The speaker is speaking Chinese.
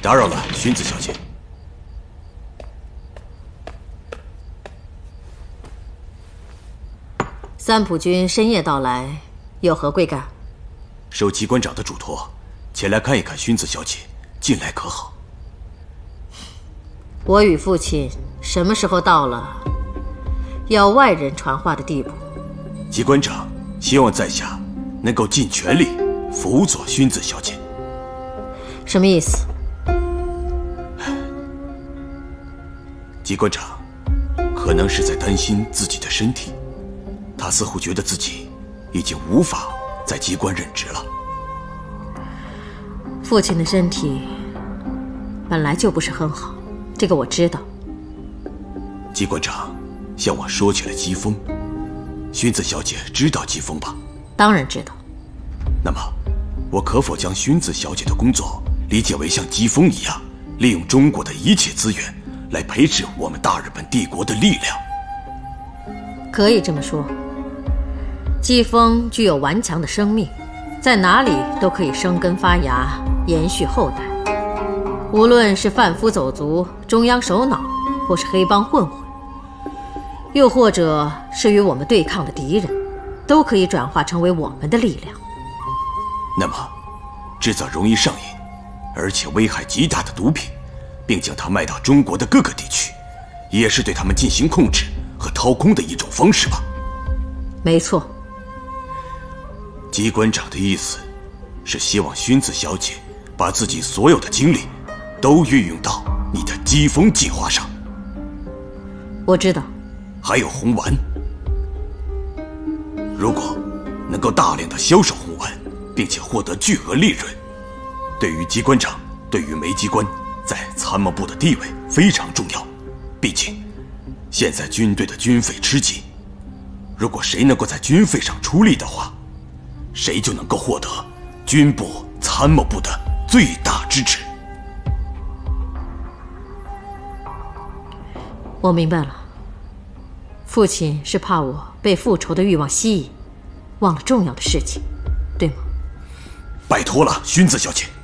打扰了，薰子小姐。 三浦君深夜到来，有何贵干？ 受机关长的嘱托，前来看一看薰子小姐近来可好。 我与父亲什么时候到了要外人传话的地步？ 机关长希望在下能够尽全力辅佐薰子小姐。 什么意思？ 机关长可能是在担心自己的身体，他似乎觉得自己已经无法在机关任职了。 父亲的身体本来就不是很好，这个我知道。 机关长向我说起了疾风，薰子小姐知道疾风吧？ 当然知道。 那么，我可否将薰子小姐的工作理解为像疾风一样，利用中国的一切资源来培植我们大日本帝国的力量？ 可以这么说。疾风具有顽强的生命，在哪里都可以生根发芽，延续后代。无论是贩夫走卒、中央首脑，或是黑帮混混，又或者是与我们对抗的敌人，都可以转化成为我们的力量。 那么，制造容易上瘾，而且危害极大的毒品，并将它卖到中国的各个地区，也是对他们进行控制和掏空的一种方式吧？ 没错。 机关长的意思是希望薰子小姐把自己所有的精力都运用到你的疾风计划上。 我知道。 还有红丸，如果能够大量的销售红丸，并且获得巨额利润，对于机关长，对于梅机关在参谋部的地位非常重要。毕竟现在军队的军费吃紧，如果谁能够在军费上出力的话，谁就能够获得军部参谋部的最大支持。 我明白了。父亲是怕我被复仇的欲望吸引，忘了重要的事情，对吗？ 拜托了，薰子小姐。